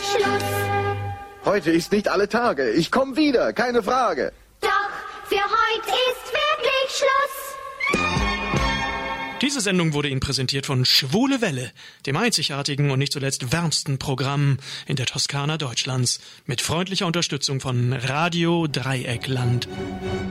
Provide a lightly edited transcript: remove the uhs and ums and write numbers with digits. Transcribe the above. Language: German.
Schluss. Heute ist nicht alle Tage. Ich komme wieder, keine Frage. Doch, für heute ist wirklich Schluss. Diese Sendung wurde Ihnen präsentiert von Schwule Welle, dem einzigartigen und nicht zuletzt wärmsten Programm in der Toskana Deutschlands, mit freundlicher Unterstützung von Radio Dreieckland.